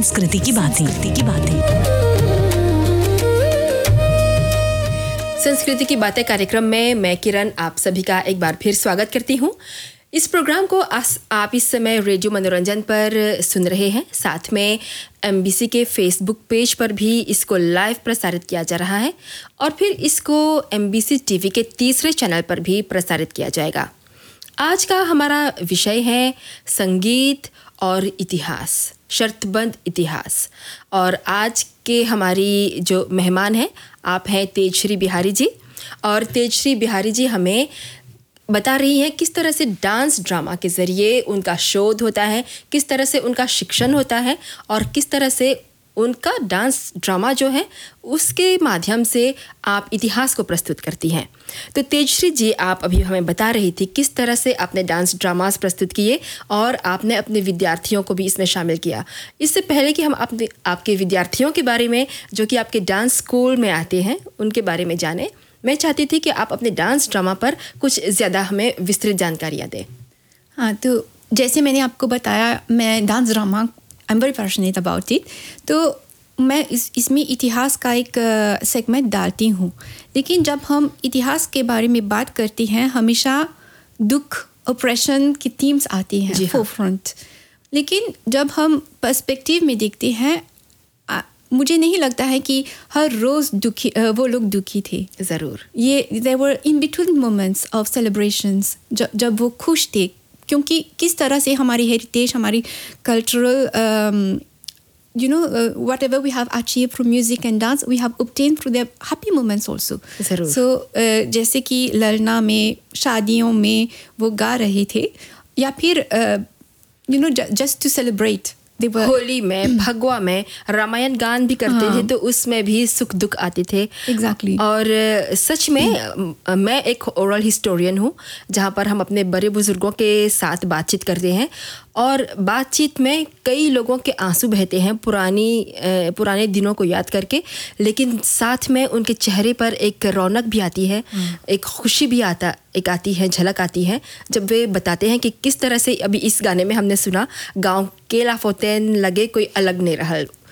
संस्कृति की बातें। संस्कृति की बातें कार्यक्रम में मैं किरण आप सभी का एक बार फिर स्वागत करती हूँ। इस प्रोग्राम को आप इस समय रेडियो मनोरंजन पर सुन रहे हैं। साथ में MBC के फेसबुक पेज पर भी इसको लाइव प्रसारित किया जा रहा है और फिर इसको MBC TV के तीसरे चैनल पर भी प्रसारित किया जाएगा। आज का हमारा विषय है संगीत और इतिहास, शर्तबंद इतिहास। और आज के हमारी जो मेहमान हैं आप हैं तेजश्री बिहारी जी। और तेजश्री बिहारी जी हमें बता रही हैं किस तरह से डांस ड्रामा के ज़रिए उनका शोध होता है, किस तरह से उनका शिक्षण होता है और किस तरह से उनका डांस ड्रामा जो है उसके माध्यम से आप इतिहास को प्रस्तुत करती हैं। तो तेजश्री जी आप अभी हमें बता रही थी किस तरह से आपने डांस ड्रामास प्रस्तुत किए और आपने अपने विद्यार्थियों को भी इसमें शामिल किया। इससे पहले कि हम आपके विद्यार्थियों के बारे में जो कि आपके डांस स्कूल में आते हैं उनके बारे में जानें, मैं चाहती थी कि आप अपने डांस ड्रामा पर कुछ ज़्यादा हमें विस्तृत जानकारियाँ दें। हाँ, तो जैसे मैंने आपको बताया मैं dance drama I am very passionate about it. तो मैं इसमें इतिहास का एक सेगमेंट डालती हूँ। लेकिन जब हम इतिहास के बारे में बात करते हैं हमेशा दुख ऑपरेशन की थीम्स आती हैं फोरफ्रंट। लेकिन जब हम पर्सपेक्टिव में देखते हैं मुझे नहीं लगता है कि हर रोज़ दुखी वो लोग दुखी थे। ज़रूर ये there were in between moments of celebrations जब वो खुश थे, क्योंकि किस तरह से हमारी हेरिटेज, हमारी cultural whatever we have achieved through music and dance, we have obtained through their happy moments also. ज़रूर। So जैसे कि ललना में, शादियों में वो गा रहे थे या फिर just to celebrate. होली में, भगवा में रामायण गान भी करते थे तो उसमें भी सुख दुख आते थे। Exactly. और सच में मैं एक ओरल हिस्टोरियन हूँ जहाँ पर हम अपने बड़े बुजुर्गों के साथ बातचीत करते हैं और बातचीत में कई लोगों के आंसू बहते हैं पुराने दिनों को याद करके, लेकिन साथ में उनके चेहरे पर एक रौनक भी आती है, एक खुशी भी आती है, झलक आती है जब वे बताते हैं कि किस तरह से अभी इस गाने में हमने सुना गाँव केला फोतेन लगे कोई अलग नहीं रहल।